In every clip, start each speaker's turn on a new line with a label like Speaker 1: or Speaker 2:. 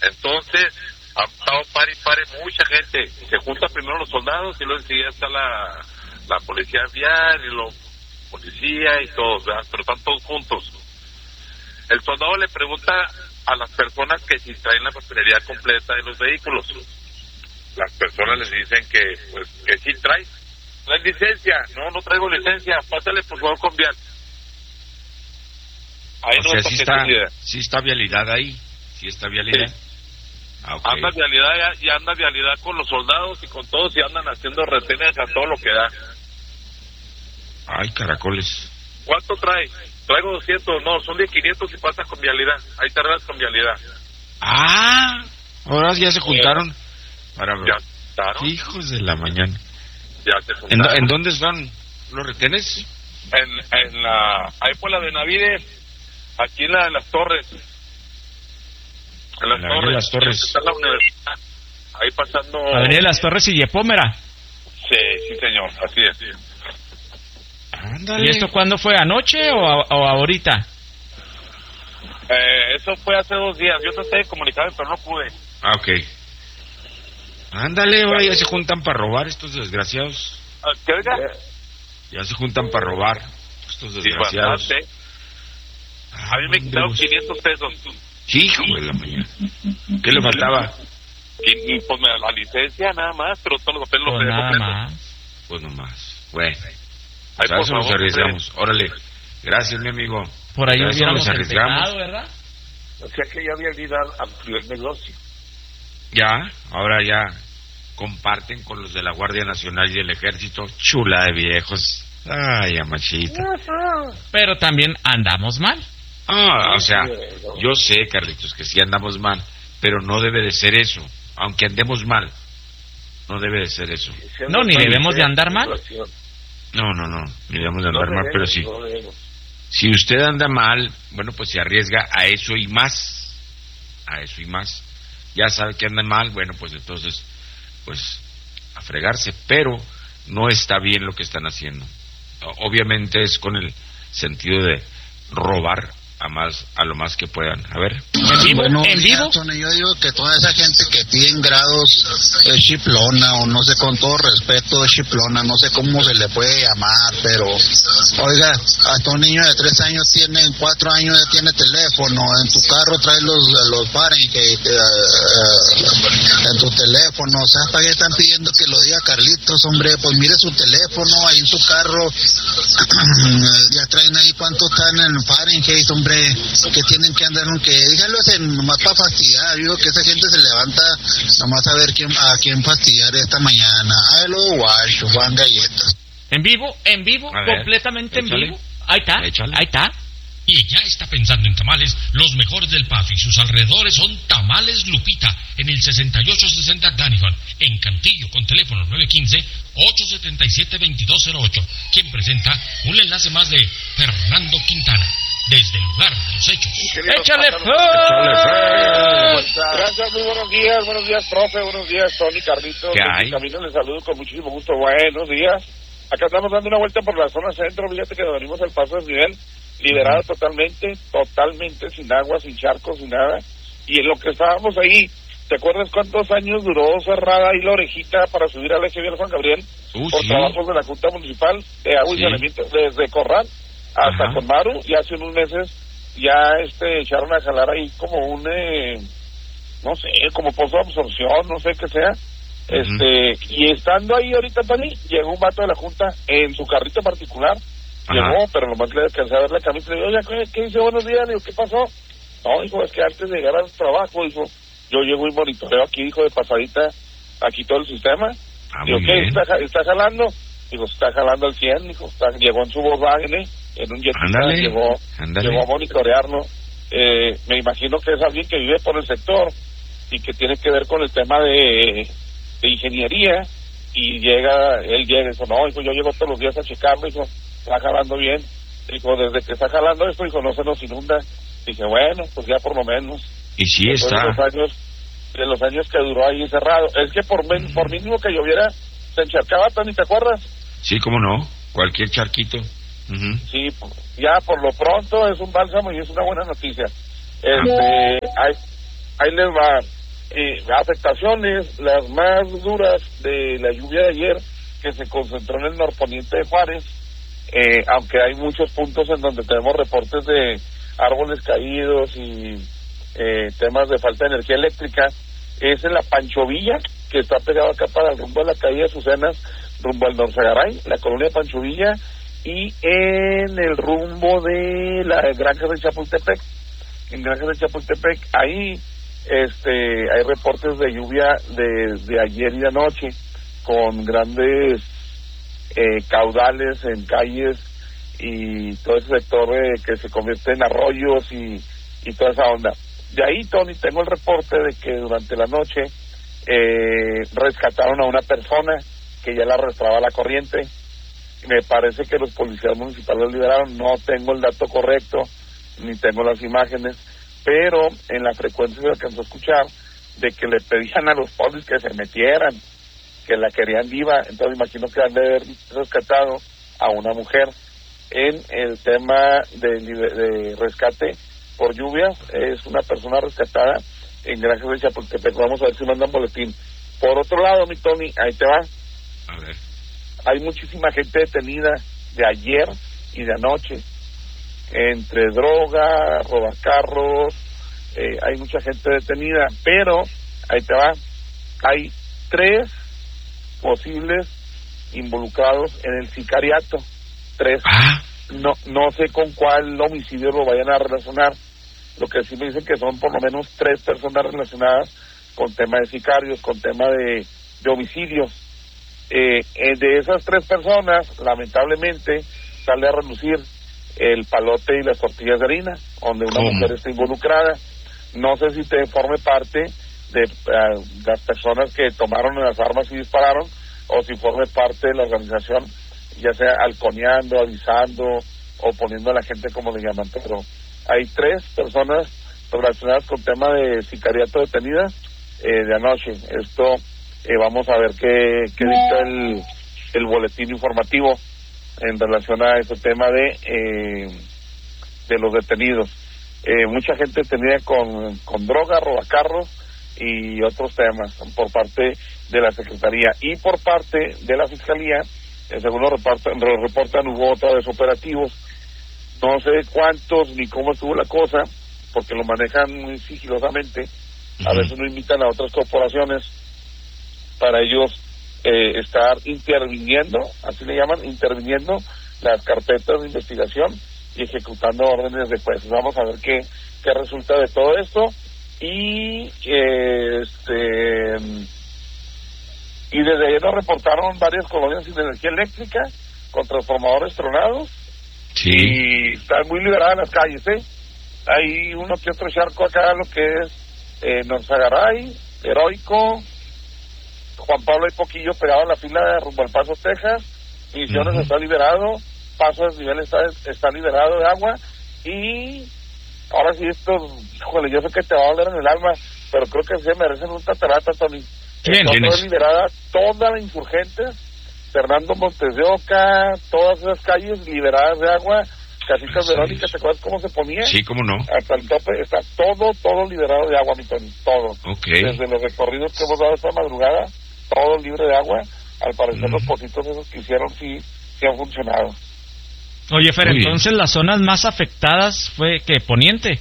Speaker 1: Entonces, han estado pare mucha gente. Se junta primero los soldados y luego enseguida está la policía vial y los policía y todos, ¿verdad? Pero están todos juntos. El soldado le pregunta a las personas que si traen la papelería completa de los vehículos. Las personas les dicen que sí traen licencia. No traigo licencia, pásale por favor con vial. Ahí
Speaker 2: o
Speaker 1: no
Speaker 2: sea, sí está vialidad ahí, sí está vialidad.
Speaker 1: Sí.
Speaker 2: Okay.
Speaker 1: Anda vialidad y anda vialidad con los soldados y con todos y andan haciendo retenes a todo lo que da.
Speaker 2: Ay, caracoles.
Speaker 1: ¿Cuánto trae? Traigo 200, no, son de 500 y pasa con vialidad. Ahí tardas con vialidad.
Speaker 2: Ahora ya se juntaron para...
Speaker 1: Ya juntaron.
Speaker 2: Hijos de la mañana.
Speaker 1: Ya se juntaron.
Speaker 2: ¿En dónde están los retenes?
Speaker 1: Ahí por la Benavides, aquí en las Torres. En las Torres. Está la universidad. Ahí pasando...
Speaker 3: Avenida de las Torres y Yepómera.
Speaker 1: Sí, señor, así es.
Speaker 2: Ándale.
Speaker 3: ¿Y esto cuándo fue? ¿Anoche o ahorita?
Speaker 1: Eso fue hace 2 días. Yo traté de comunicarme, pero no pude.
Speaker 2: Ok. Ándale, ahora ya se juntan para robar estos desgraciados.
Speaker 1: ¿Qué oiga?
Speaker 2: Ya se juntan para robar estos desgraciados.
Speaker 1: Sí, bastante. A mí me quitaron 500 pesos.
Speaker 2: Hijo de la mañana. ¿Qué le faltaba?
Speaker 1: Y pues la licencia nada más, pero todos los papeles los
Speaker 3: Pues nada
Speaker 1: completos.
Speaker 3: más.
Speaker 2: Pues nomás. Bueno.
Speaker 1: Ay,
Speaker 2: Pues a eso
Speaker 1: por
Speaker 2: nos
Speaker 1: favor,
Speaker 2: arriesgamos. Órale. Gracias, mi amigo.
Speaker 3: Por ahí
Speaker 2: A eso
Speaker 3: hubiéramos
Speaker 2: nos arriesgamos.
Speaker 3: empezado, ¿verdad?
Speaker 1: O sea que ya había olvidado ampliar el negocio.
Speaker 2: Ya, ahora ya comparten con los de la Guardia Nacional y el Ejército. Chula de viejos. Ay, amachita.
Speaker 3: Pero también andamos mal.
Speaker 2: O sea, yo sé, Carlitos, que sí andamos mal, pero no debe de ser eso. Aunque andemos mal, no debe de ser eso.
Speaker 3: No, ni debemos de andar mal.
Speaker 2: No, ni debemos de andar mal, pero sí. Si usted anda mal, bueno, pues se arriesga a eso y más. A eso y más. Ya sabe que anda mal, bueno, pues entonces, pues, a fregarse. Pero no está bien lo que están haciendo. Obviamente es con el sentido de robar a lo más que puedan. A ver.
Speaker 3: ¿En vivo?
Speaker 4: Tony, yo digo que toda esa gente que pide en grados es chiflona, o no sé, con todo respeto, es chiflona, no sé cómo se le puede llamar, pero oiga, hasta un niño de 3 años tiene, en 4 años ya tiene teléfono, en tu carro trae los Fahrenheit, en tu teléfono, o sea, ¿para qué están pidiendo que lo diga Carlitos, hombre? Pues mire su teléfono, ahí en su carro, ya traen ahí cuánto están en Fahrenheit, hombre, que tienen que andar, que díganlo nomás para fastidiar. Digo que esa gente se levanta nomás a ver a quién fastidiar esta mañana. Ay, lo guacho, Juan Galletas.
Speaker 3: En vivo, completamente
Speaker 2: échale.
Speaker 3: en vivo. Ahí está.
Speaker 5: Y ya está pensando en tamales, los mejores del PAF y sus alrededores son Tamales Lupita, en el 6860 Danihon, en Cantillo, con teléfono 915-877-2208, quien presenta un enlace más de Fernando Quintana, desde el lugar de los hechos.
Speaker 3: ¡Échale
Speaker 1: Gracias, muy buenos días, profe, buenos días, Tony, Carlitos.
Speaker 2: ¿Qué hay?
Speaker 1: Camino les saludo con muchísimo gusto, buenos días. Acá estamos dando una vuelta por la zona centro, fíjate que nos venimos al paso del nivel, liberado totalmente, sin agua, sin charcos, sin nada. Y en lo que estábamos ahí, ¿te acuerdas cuántos años duró cerrada ahí la orejita para subir al eje vial Juan Gabriel? Por
Speaker 2: sí.
Speaker 1: trabajos de la Junta Municipal de Agua y Saneamiento, desde Corral hasta Conmaru, y hace unos meses ya echaron a jalar ahí como un, no sé, como pozo de absorción, no sé qué sea. Y estando ahí ahorita, Tony, llegó un vato de la Junta en su carrito particular. Llegó, pero nomás le alcancé a ver la camisa y le digo, oye, ¿qué dice? Buenos días. Le digo, ¿qué pasó? No, dijo, es que antes de llegar al trabajo, dijo, yo llego y monitoreo aquí, dijo, de pasadita, aquí todo el sistema. Digo, ¿qué? ¿Está jalando? Dijo, está jalando al 100, dijo, llegó en su Volkswagen, en un jet, llegó a monitorearlo. Me imagino que es alguien que vive por el sector y que tiene que ver con el tema de ingeniería, y él llega y dijo, no, dijo, yo llego todos los días a checarlo, dijo, está jalando bien, dijo, desde que está jalando esto, dijo, no se nos inunda. Dije, bueno, pues ya por lo menos.
Speaker 2: Y sí está.
Speaker 1: De los años que duró ahí cerrado. Es que por mínimo que lloviera, se encharcaba, Tony, ¿te acuerdas?
Speaker 2: Sí, cómo no, cualquier charquito.
Speaker 1: Sí, ya por lo pronto es un bálsamo y es una buena noticia. Ahí les va. Afectaciones, las más duras de la lluvia de ayer, que se concentró en el norponiente de Juárez, aunque hay muchos puntos en donde tenemos reportes de árboles caídos y temas de falta de energía eléctrica, es en la Pancho Villa, que está pegado acá para el rumbo de la calle de Azucenas, rumbo al Norzagaray, la colonia de Pancho Villa, y en el rumbo de la granja de Chapultepec. En granja de Chapultepec, ahí hay reportes de lluvia de ayer y de anoche, con grandes caudales en calles y todo ese sector que se convierte en arroyos y toda esa onda. De ahí, Tony, tengo el reporte de que durante la noche rescataron a una persona que ya la arrastraba la corriente. Me parece que los policías municipales lo liberaron. No tengo el dato correcto, ni tengo las imágenes, pero en la frecuencia se alcanzó a escuchar de que le pedían a los polis que se metieran, que la querían viva. Entonces imagino que han de haber rescatado a una mujer. En el tema de rescate por lluvias, es una persona rescatada en Granjas de Chapultepec. Vamos a ver si mandan boletín. Por otro lado, mi Tony, ahí te va.
Speaker 2: A ver.
Speaker 1: Hay muchísima gente detenida de ayer y de anoche, entre droga, robacarros, hay mucha gente detenida, pero ahí te va, hay 3 posibles involucrados en el sicariato, 3. No sé con cuál homicidio lo vayan a relacionar. Lo que sí me dicen que son por lo menos 3 personas relacionadas con tema de sicarios, con tema de homicidios. De esas 3 personas, lamentablemente, sale a relucir el palote y las tortillas de harina, donde una mujer está involucrada. No sé si te forme parte de las personas que tomaron las armas y dispararon, o si forme parte de la organización, ya sea halconeando, avisando o poniendo a la gente como le llaman. Pero hay 3 personas relacionadas con tema de sicariato detenidas de anoche. Esto vamos a ver qué dicta el boletín informativo en relación a ese tema de los detenidos. Mucha gente detenida con droga, robacarros y otros temas por parte de la Secretaría. Y por parte de la Fiscalía, según lo reportan, hubo otra vez operativos. No sé cuántos ni cómo estuvo la cosa, porque lo manejan muy sigilosamente. A veces no invitan a otras corporaciones para ellos estar interviniendo, así le llaman, interviniendo las carpetas de investigación y ejecutando órdenes de jueces. Vamos a ver qué resulta de todo esto. Y y desde ayer nos reportaron varias colonias sin energía eléctrica, con transformadores tronados.
Speaker 2: Sí.
Speaker 1: Y están muy liberadas las calles, Hay uno que otro charco acá, lo que es Norzagaray, Heroico, Juan Pablo y Poquillo pegado a la fila rumbo al Paso, Texas. Misiones está liberado, Paso del Nivel está liberado de agua. Y ahora sí, híjole, yo sé que te va a doler en el alma, pero creo que se merecen un tatarata, Tony. Está liberada toda la Insurgentes, Fernando Montes de Oca, todas esas calles liberadas de agua. Casitas Verónica, ¿te acuerdas cómo se ponía?
Speaker 2: Sí, cómo no.
Speaker 1: Hasta el tope está todo liberado de agua, mi Tony, todo.
Speaker 2: Okay.
Speaker 1: Desde los recorridos que hemos dado esta madrugada, todo libre de agua. Al parecer los pocitos esos que hicieron sí han funcionado.
Speaker 3: Oye, Fer, entonces las zonas más afectadas fue ¿qué? Poniente.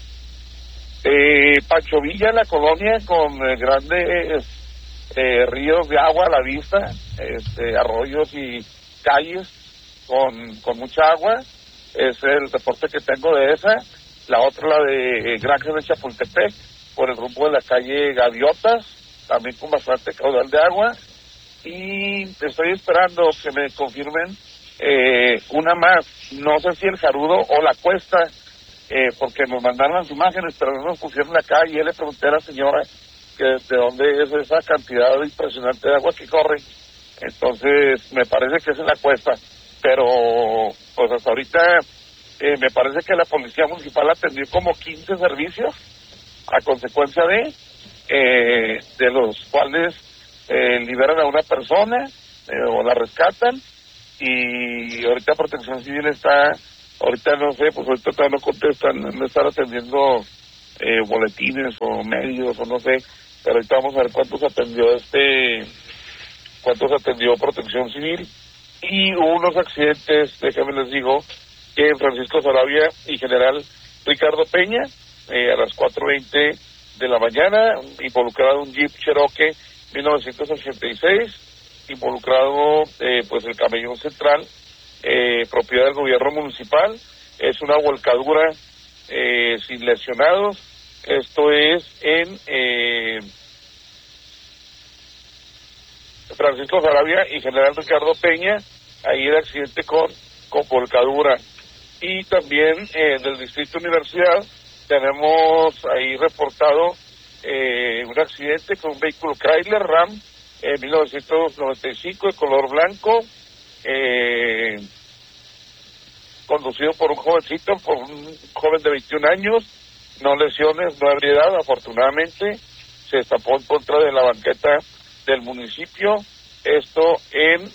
Speaker 1: Pancho Villa, la colonia, con grandes ríos de agua a la vista, arroyos y calles con mucha agua. Es el reporte que tengo de esa. La otra, la de Granjas de Chapultepec, por el rumbo de la calle Gaviotas, también con bastante caudal de agua. Y estoy esperando que me confirmen una más, no sé si el Jarudo o la Cuesta, porque nos mandaron las imágenes, pero no nos pusieron la calle. Y le pregunté a la señora que de dónde es esa cantidad impresionante de agua que corre. Entonces me parece que es en la Cuesta, pero pues hasta ahorita me parece que la policía municipal atendió como 15 servicios a consecuencia de los cuales liberan a una persona o la rescatan. Y ahorita Protección Civil ahorita no sé, pues ahorita todavía no contestan, no están atendiendo boletines o medios o no sé, pero ahorita vamos a ver cuántos atendió Protección Civil. Y hubo unos accidentes, déjenme les digo, que en Francisco Saravia y General Ricardo Peña, a las 4:20 de la mañana, involucrado un Jeep Cherokee 1986, involucrado pues el camellón central, propiedad del gobierno municipal. Es una volcadura sin lesionados. Esto es en Francisco Saravia y General Ricardo Peña. Ahí el accidente con volcadura. Y también del Distrito Universidad tenemos ahí reportado un accidente con un vehículo Chrysler Ram 1995 de color blanco, conducido por un jovencito, por un joven de 21 años, no lesiones, no ebriedad, afortunadamente. Se destapó en contra de la banqueta del municipio, esto en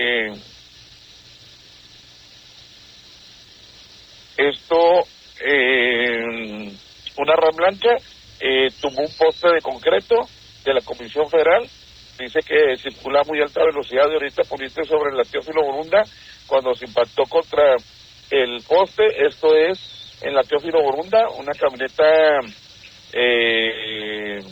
Speaker 1: una RAM blanca, tumbó un poste de concreto de la Comisión Federal. Dice que circula a muy alta velocidad de Oriente a Poniente sobre la Teófilo Borunda cuando se impactó contra el poste. Esto es en la Teófilo Borunda, una camioneta de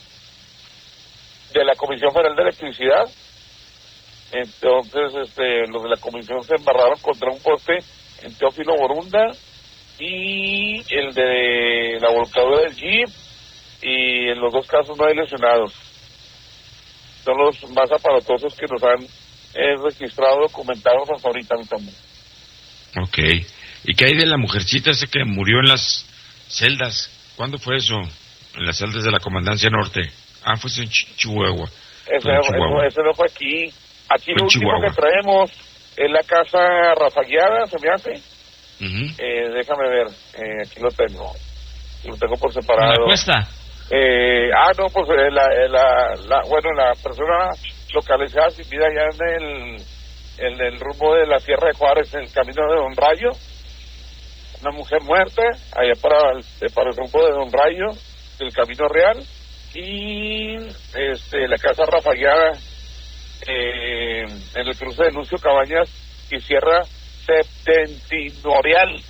Speaker 1: la Comisión Federal de Electricidad. Entonces los de la comisión se embarraron contra un poste en Teófilo Borunda, y el de la volcadura del Jeep, y en los dos casos no hay lesionados. Son los más aparatosos que nos han registrado, documentados hasta ahorita también.
Speaker 2: Ok. ¿Y qué hay de la mujercita esa que murió en las celdas? ¿Cuándo fue eso? En las celdas de la Comandancia Norte. Fue en Chihuahua.
Speaker 1: Ese no fue aquí. Aquí lo último que traemos es la casa rafagueada, se me hace. Déjame ver, aquí lo tengo por separado.
Speaker 3: ¿La cuesta?
Speaker 1: No, pues la persona localizada sin vida ya en el rumbo de la Sierra de Juárez, en el camino de Don Rayo. Una mujer muerta allá para el rumbo de Don Rayo, del Camino Real. Y la casa rafagueada en el cruce de Lucio Cabañas y Sierra Septentrional.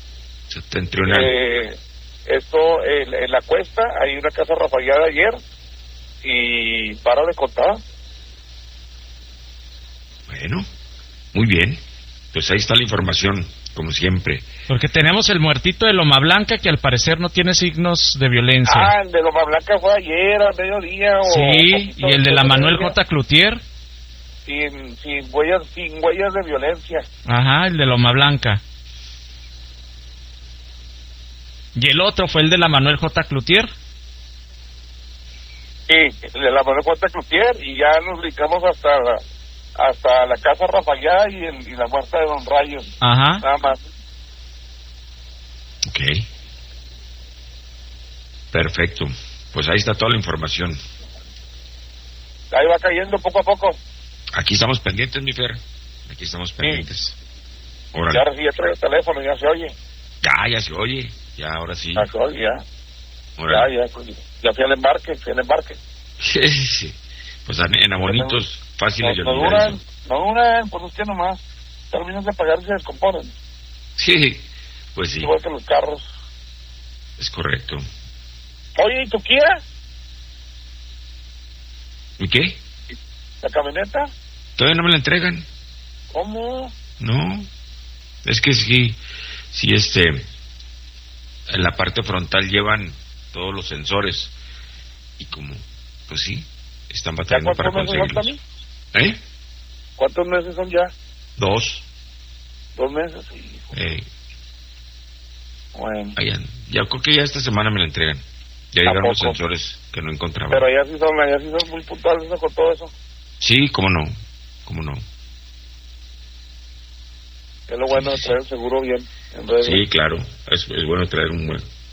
Speaker 1: Esto en la cuesta hay una casa rafagueada ayer y para de contar.
Speaker 2: Bueno, muy bien. Pues ahí está la información, como siempre.
Speaker 3: Porque tenemos el muertito de Loma Blanca, que al parecer no tiene signos de violencia.
Speaker 1: El de Loma Blanca fue ayer al mediodía.
Speaker 3: Sí, y el de la Manuel J. Cloutier.
Speaker 1: Sin huellas de violencia.
Speaker 3: Ajá, el de Loma Blanca. ¿Y el otro fue el de la Manuel J. Cloutier?
Speaker 1: Sí, el de la Manuel J. Cloutier, y ya nos brincamos hasta la casa rafagueada y la muerta de Don Rayo.
Speaker 3: Ajá.
Speaker 1: Nada más.
Speaker 2: Ok. Perfecto. Pues ahí está toda la información.
Speaker 1: Ahí va cayendo poco a poco.
Speaker 2: Aquí estamos pendientes, mi Fer. Aquí estamos pendientes.
Speaker 1: Órale. Ya ahora sí ya trae el teléfono, ya se oye.
Speaker 2: Ya se oye. Ya, ahora sí.
Speaker 1: Ya se oye, ya.
Speaker 2: Órale.
Speaker 1: Ya fui al embarque.
Speaker 2: Sí. Pues en abonitos fáciles de
Speaker 1: olvidar. No duran, pues es que nomás terminan de pagar y se descomponen.
Speaker 2: Sí, pues sí.
Speaker 1: Igual que los carros.
Speaker 2: Es correcto.
Speaker 1: Oye, ¿y tu Kia?
Speaker 2: ¿Y qué?
Speaker 1: ¿La camioneta?
Speaker 2: Todavía no me la entregan.
Speaker 1: ¿Cómo?
Speaker 2: No. Es que sí, en la parte frontal llevan todos los sensores. Y como, pues sí, están batallando para conseguirlos.
Speaker 1: ¿Cuántos meses son ya?
Speaker 2: 2.
Speaker 1: 2 meses, sí. Bueno.
Speaker 2: Ya creo que ya esta semana me la entregan. Ya llegaron los sensores que no encontraba.
Speaker 1: Pero allá sí son muy puntuales, ¿no? Con todo eso.
Speaker 2: Sí, cómo no.
Speaker 1: Es lo bueno de traer el seguro bien.
Speaker 2: Sí, claro. Es bueno traer un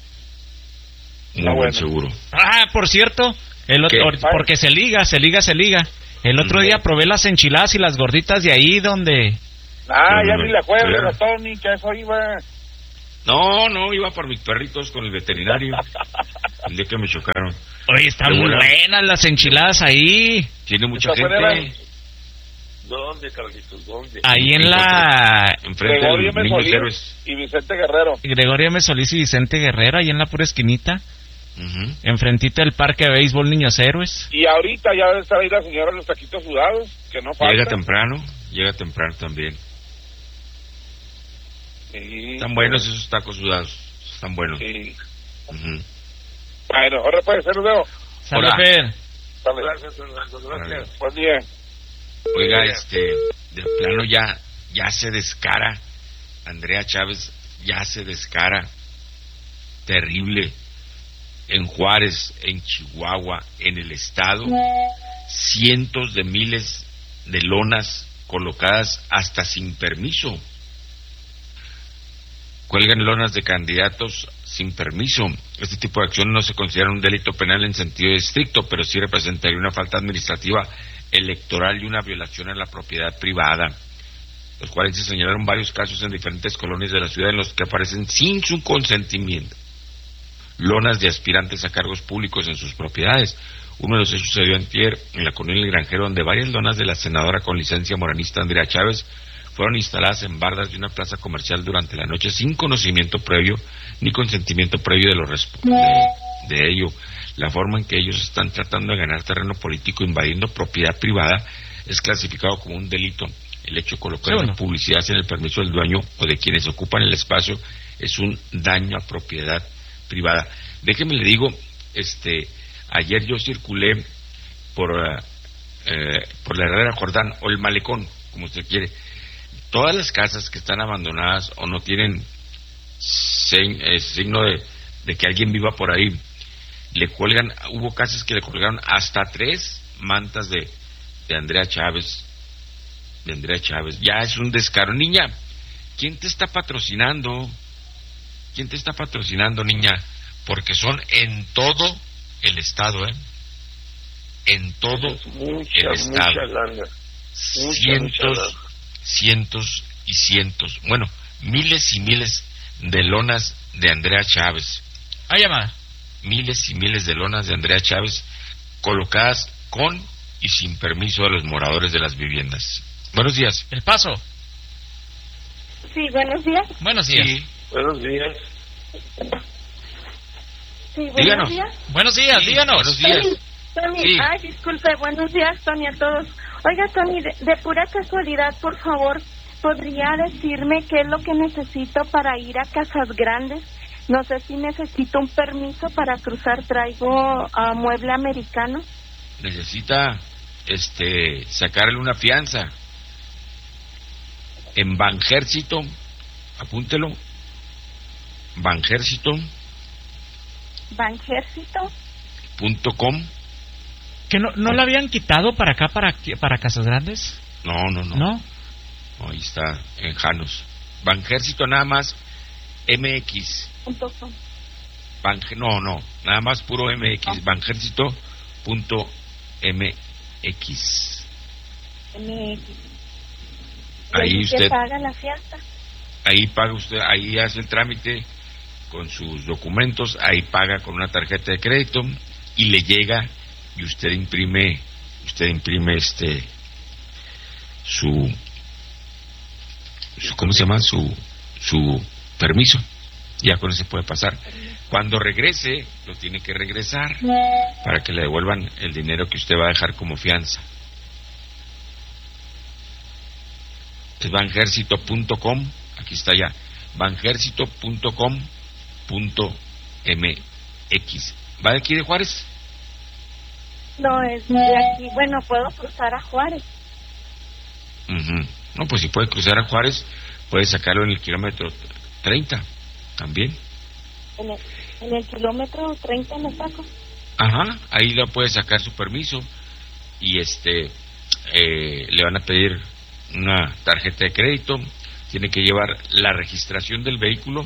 Speaker 2: buen seguro.
Speaker 3: Por cierto, porque se liga. El otro día probé las enchiladas y las gorditas de ahí donde...
Speaker 1: ya vi la jueves, Tony, que eso iba.
Speaker 2: No, iba por mis perritos con el veterinario. El día que me chocaron.
Speaker 3: Oye, están muy buenas las enchiladas ahí.
Speaker 2: Tiene mucha gente.
Speaker 1: ¿Dónde, Carlitos? ¿Dónde?
Speaker 3: Ahí
Speaker 2: enfrente
Speaker 1: Gregorio
Speaker 2: del Niños Héroes.
Speaker 1: y Vicente Guerrero.
Speaker 3: Gregorio M. Solís y Vicente Guerrero, ahí en la pura esquinita. Enfrentito del parque de béisbol Niños Héroes.
Speaker 1: Y ahorita ya debe estar ahí la señora los taquitos sudados, que no falta.
Speaker 2: Llega temprano también.
Speaker 1: Sí,
Speaker 2: están buenos esos tacos sudados, están buenos.
Speaker 1: Sí. Bueno, ahora puede ser, Leo.
Speaker 3: Salud, Fer.
Speaker 1: Gracias, Fernando, gracias. Buen día.
Speaker 2: Oiga, de plano ya se descara, Andrea Chávez ya se descara, terrible, en Juárez, en Chihuahua, en el estado, cientos de miles de lonas colocadas hasta sin permiso. Cuelgan lonas de candidatos sin permiso. Este tipo de acción no se considera un delito penal en sentido estricto, pero sí representaría una falta administrativa electoral y una violación a la propiedad privada. Los cuales se señalaron varios casos en diferentes colonias de la ciudad en los que aparecen sin su consentimiento lonas de aspirantes a cargos públicos en sus propiedades. Uno de los hechos se dio antier en la colonia El Granjero, donde varias lonas de la senadora con licencia moranista Andrea Chávez fueron instaladas en bardas de una plaza comercial durante la noche sin conocimiento previo ni consentimiento previo de ello. La forma en que ellos están tratando de ganar terreno político invadiendo propiedad privada es clasificado como un delito. El hecho de colocar una publicidad sin el permiso del dueño o de quienes ocupan el espacio es un daño a propiedad privada. Déjeme le digo, ayer yo circulé por la Herrera Jordán o el Malecón, como usted quiere. Todas las casas que están abandonadas o no tienen signo de que alguien viva por ahí, le cuelgan, hubo casas que le colgaron hasta 3 mantas de Andrea Chávez. Ya es un descaro. Niña, ¿quién te está patrocinando? Niña? Porque son en todo el estado, en todo el estado. Cientos y cientos, bueno, miles y miles de lonas de Andrea Chávez. Miles y miles de lonas de Andrea Chávez colocadas con y sin permiso de los moradores de las viviendas. Buenos días.
Speaker 3: El Paso.
Speaker 6: Sí, buenos días.
Speaker 3: Buenos días.
Speaker 1: Sí, buenos días.
Speaker 6: Sí, buenos
Speaker 2: díganos.
Speaker 6: días.
Speaker 3: Buenos días, díganos.
Speaker 2: Buenos días.
Speaker 6: Tony,
Speaker 2: Sí.
Speaker 6: ay, disculpe, buenos días, Tony, a todos. Oiga, Tony, de pura casualidad, por favor, ¿podría decirme qué es lo que necesito para ir a Casas Grandes? No sé si necesito un permiso para cruzar, traigo mueble americano.
Speaker 2: Necesita sacarle una fianza en Banjército, apúntelo,
Speaker 6: Banjército.
Speaker 2: .com.
Speaker 3: ¿Que no la habían quitado para acá, para Casas Grandes?
Speaker 2: No, ahí está, en Janos. Banjército nada más, MX.
Speaker 6: .com.
Speaker 2: Nada más puro MX, Banjército.mx. Ahí usted
Speaker 6: paga la fianza.
Speaker 2: Ahí paga usted, ahí hace el trámite con sus documentos, ahí paga con una tarjeta de crédito y le llega y usted imprime su ¿cómo se llama? Su permiso. Ya con eso puede pasar. Cuando regrese, lo tiene que regresar para que le devuelvan el dinero que usted va a dejar como fianza. Es banjército.com, aquí está ya, banjército.com.mx. ¿Va de aquí de Juárez?
Speaker 6: No, es de aquí. Bueno, puedo cruzar a Juárez.
Speaker 2: No, pues si puede cruzar a Juárez, puede sacarlo en el kilómetro 30 también.
Speaker 6: En el kilómetro 30 lo saco.
Speaker 2: Ajá, ahí lo puede sacar su permiso y le van a pedir una tarjeta de crédito, tiene que llevar la registración del vehículo,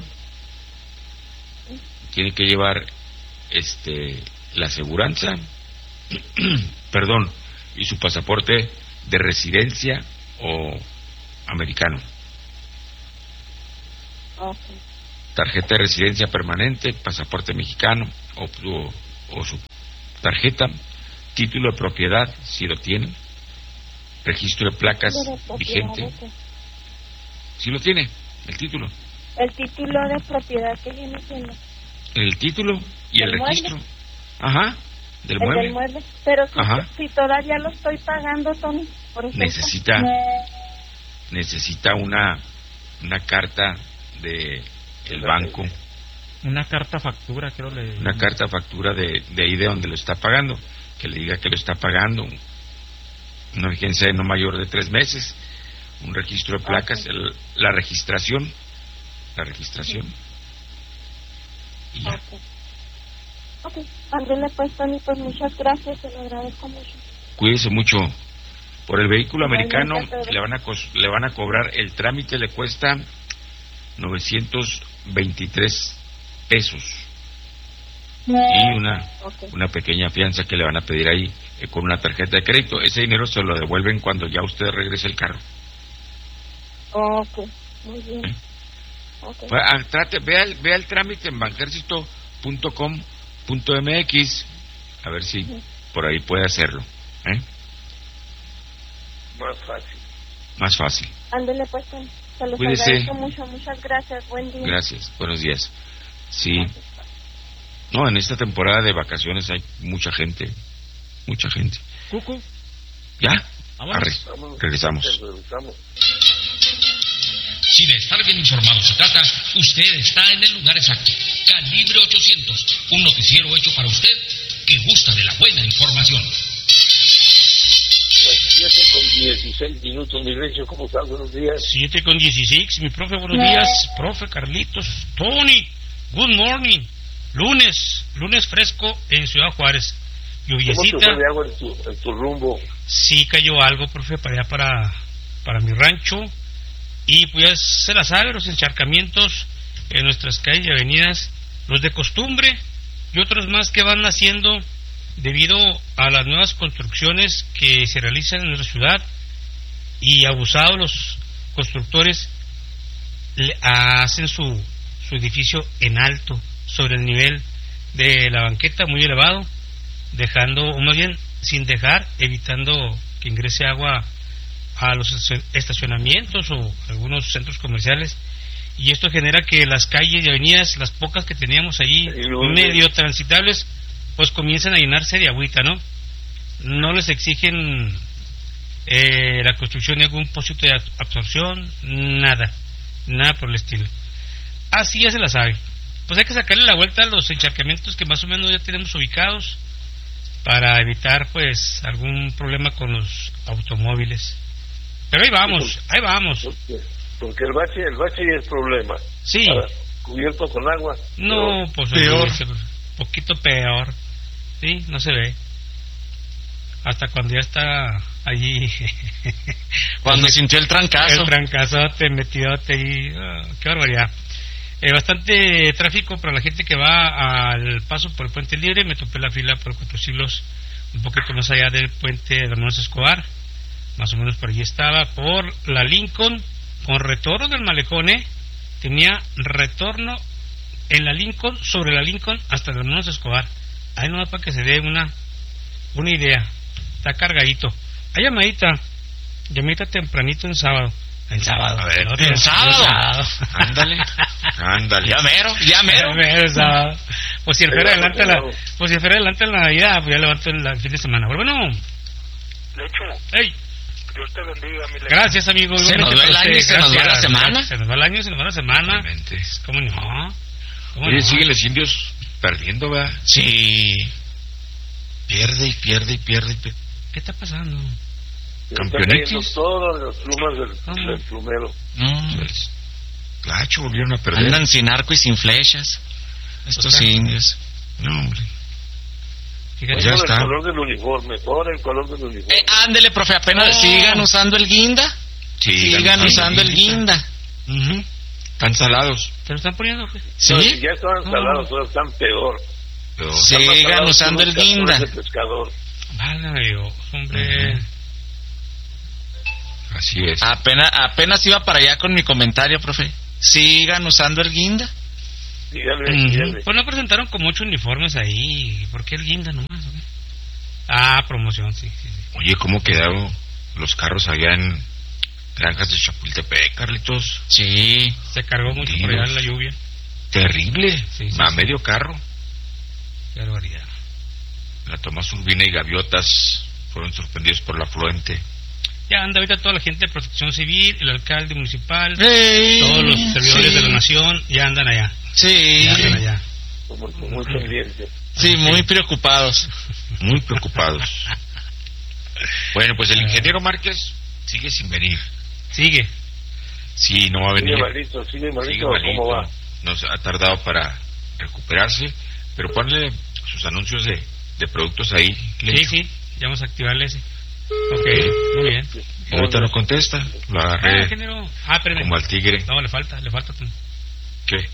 Speaker 2: tiene que llevar la aseguranza, perdón, y su pasaporte de residencia o americano.
Speaker 6: Okay.
Speaker 2: tarjeta de residencia permanente, pasaporte mexicano o su tarjeta, título de propiedad, si lo tienen, registro de placas vigente. Si lo tiene, el título.
Speaker 6: El título de propiedad que viene siendo.
Speaker 2: El título y el registro.
Speaker 6: Mueble.
Speaker 2: Ajá, del mueble.
Speaker 6: Del mueble. Pero si todavía lo estoy pagando, Tony, por ejemplo.
Speaker 2: Necesita una carta de el banco.
Speaker 3: Una carta factura, creo.
Speaker 2: Una carta factura de ahí de donde lo está pagando, que le diga que lo está pagando. Una vigencia de no mayor de 3 meses. Un registro de placas, la registración. Y ya.
Speaker 6: Ok, ándale pues, Tony, pues muchas gracias, te lo agradezco mucho.
Speaker 2: Cuídese mucho. Por el vehículo americano le van a cobrar, el trámite le cuesta 923 pesos. Y una pequeña fianza que le van a pedir ahí con una tarjeta de crédito. Ese dinero se lo devuelven cuando ya usted regrese el carro.
Speaker 6: Ok, muy bien. Okay.
Speaker 2: Vea el trámite en banjercito.com.mx, a ver si por ahí puede hacerlo. Más fácil.
Speaker 6: Ándele pues, se los agradezco mucho, muchas gracias, buen día.
Speaker 2: Gracias, buenos días. Sí. No, en esta temporada de vacaciones hay mucha gente.
Speaker 3: Cucu.
Speaker 2: ¿Ya? Regresamos.
Speaker 5: Si de estar bien informado se trata, usted está en el lugar exacto. Calibre 800, un noticiero hecho para usted que gusta de la buena información.
Speaker 1: 7:16, mi Recio, ¿cómo estás? Buenos días.
Speaker 3: 7:16, mi profe, buenos días. Profe Carlitos, Tony, good morning. Lunes fresco en Ciudad Juárez. Lluviecita.
Speaker 1: ¿Cómo te fue de agua en tu rumbo?
Speaker 3: Sí cayó algo, profe, para allá, para mi rancho. Y pues se la sabe, los encharcamientos en nuestras calles y avenidas, los de costumbre y otros más que van naciendo debido a las nuevas construcciones que se realizan en nuestra ciudad, y abusados los constructores hacen su edificio en alto, sobre el nivel de la banqueta, muy elevado, dejando, o más bien sin dejar, evitando que ingrese agua a los estacionamientos o algunos centros comerciales, y esto genera que las calles y avenidas, las pocas que teníamos allí medio transitables, pues comiencen a llenarse de agüita, ¿no? No les exigen la construcción de algún pocito de absorción, nada por el estilo. Así ya se la sabe. Pues hay que sacarle la vuelta a los encharcamientos que más o menos ya tenemos ubicados, para evitar pues algún problema con los automóviles. Pero ahí vamos.
Speaker 1: Porque el bache ya es problema.
Speaker 3: Sí.
Speaker 1: Ahora, cubierto con agua.
Speaker 3: No, pues peor. Poquito peor. Sí, no se ve. Hasta cuando ya está allí.
Speaker 2: Cuando sintió el trancazo.
Speaker 3: El trancazote, metidota ahí. Qué barbaridad. Bastante tráfico para la gente que va al paso por el Puente Libre. Me topé la fila por 4 siglos, un poquito más allá del puente de Hermanos Escobar. Más o menos por allí estaba. Por la Lincoln, con retorno del malecón, tenía retorno en la Lincoln, sobre la Lincoln hasta el Hermanos Escobar. Ahí nomás para que se dé una idea. Está cargadito. Hay llamadita tempranito en sábado.
Speaker 2: En sábado. A ver, en sábado. Ándale. Ya mero.
Speaker 3: Sábado. Pues si el fuera adelante la Navidad, pues ya levanto el fin de semana. Bueno.
Speaker 1: Lecho.
Speaker 3: Ey.
Speaker 1: Dios te bendiga, mi
Speaker 3: Gracias, amigo.
Speaker 2: Se nos va el año y se nos va la semana.
Speaker 3: Se nos va el año y se nos va la semana.
Speaker 2: Realmente.
Speaker 3: ¿Cómo no?
Speaker 2: Oye, siguen los indios perdiendo, ¿verdad? Sí. Pierde.
Speaker 3: ¿Qué está pasando?
Speaker 2: Campeonitis.
Speaker 1: Todas las plumas del plumero.
Speaker 2: Gacho, volvieron a perder.
Speaker 3: Andan sin arco y sin flechas estos indios.
Speaker 2: No, hombre.
Speaker 1: Pues ya está. Por el color del uniforme.
Speaker 3: Ándele, profe, apenas sigan usando el guinda. Sigan usando el guinda.
Speaker 2: Están salados.
Speaker 3: ¿Se lo están poniendo?
Speaker 1: Sí. No, si ya estaban salados, ahora están peor.
Speaker 3: Sigan usando el guinda.
Speaker 1: Válgame
Speaker 3: Dios, hombre.
Speaker 2: Así es.
Speaker 3: Apenas iba para allá con mi comentario, profe. Sigan usando el guinda. Pues no presentaron como 8 uniformes ahí. ¿Por qué el guinda nomás? ¿Okay? Promoción, sí.
Speaker 2: Oye, ¿cómo quedaron los carros allá en Granjas de Chapultepec, Carlitos?
Speaker 3: Sí, se cargó mucho por allá la lluvia.
Speaker 2: Terrible, medio carro.
Speaker 3: Qué barbaridad.
Speaker 2: La Tomás Urbina y Gaviotas fueron sorprendidos por la afluente.
Speaker 3: Ya anda ahorita toda la gente de Protección Civil, el alcalde municipal, todos los servidores de la nación, ya andan allá.
Speaker 7: Sí.
Speaker 3: Ya andan allá.
Speaker 1: Muy pendientes.
Speaker 7: Sí, muy preocupados.
Speaker 2: Muy preocupados. Bueno, pues el ingeniero Márquez sigue sin venir.
Speaker 3: Sigue.
Speaker 2: Sí, no va a venir.
Speaker 1: Sigue malito.
Speaker 2: ¿Cómo va? Nos ha tardado para recuperarse, pero ponle sus anuncios de productos ahí.
Speaker 3: Sí, ya vamos a activarle ese. Ok, muy bien.
Speaker 2: Ahorita no contesta, lo agarré como al tigre.
Speaker 3: No, le falta.
Speaker 2: ¿Qué?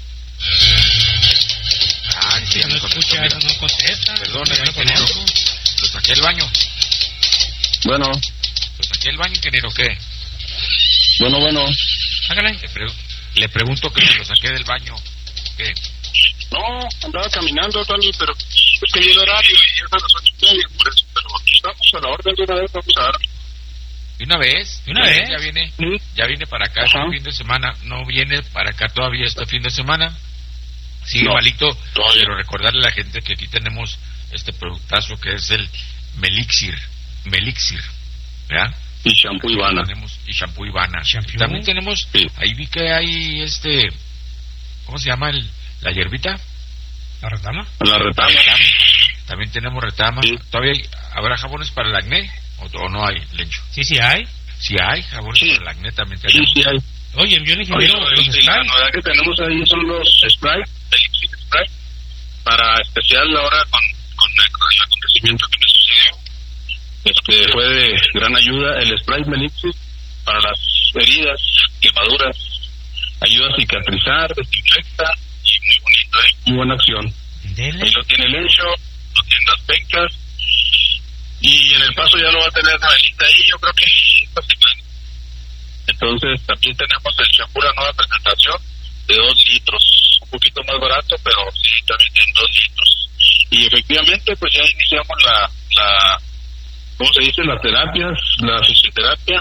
Speaker 3: Sí, no escucha, eso no contesta.
Speaker 2: Perdón, ingeniero. Lo saqué del baño.
Speaker 8: Bueno.
Speaker 2: Lo saqué del baño, ingeniero, ¿qué?
Speaker 8: Bueno.
Speaker 3: Hágale.
Speaker 2: Le pregunto que si lo saqué del baño. ¿Qué?
Speaker 8: No, andaba caminando, Tony, pero es que vi el horario y ya son las 8:30, por eso, pero estamos a la orden de una vez, vamos a dar.
Speaker 2: ¿De una vez? Ya viene para acá este fin de semana. No viene para acá todavía este fin de semana. Sigue malito, pero recordarle a la gente que aquí tenemos este productazo que es el Melixir, ¿verdad?
Speaker 8: Y shampoo Ivana.
Speaker 2: Y shampoo Ivana. También tenemos, ahí vi que hay ¿cómo se llama la hierbita?
Speaker 3: ¿La retama?
Speaker 8: La retama.
Speaker 2: También tenemos retama.
Speaker 8: Sí.
Speaker 2: ¿Todavía habrá jabones para el acné? ¿O no hay, Lencho?
Speaker 3: Sí hay.
Speaker 2: Sí hay jabones para el acné, también tenemos.
Speaker 8: Sí hay.
Speaker 3: Oye, envió el ingeniero los sprays.
Speaker 8: La novedad que tenemos ahí son los sprays, Elixir Spray, para especial ahora con el acontecimiento que me sucedió. Fue de gran ayuda el spray Melixir para las heridas, quemaduras, ayuda a cicatrizar, desinfecta y muy bonito, muy buena acción. Ahí lo tiene el Lencho, lo tienen las pencas y en el paso ya lo va a tener Noelita ahí, yo creo que esta semana. Entonces también tenemos el shampoo, la nueva presentación de 2 litros, un poquito más barato, pero sí, también en 2 litros. Y efectivamente pues ya iniciamos la ¿cómo se dice? Las terapias, la fisioterapia